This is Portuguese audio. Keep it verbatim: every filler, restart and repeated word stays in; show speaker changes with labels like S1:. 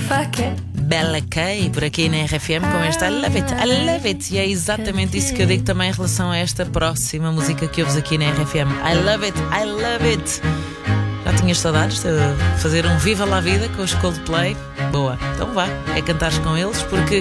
S1: Bella Kay, por aqui na R F M, com esta I Love It, I Love It. E é exatamente isso que eu digo também em relação a esta próxima música que ouves aqui na R F M. I Love It, I Love It. Já tinhas saudades de fazer um Viva La Vida com os Coldplay? Boa, então vá, é cantares com eles, porque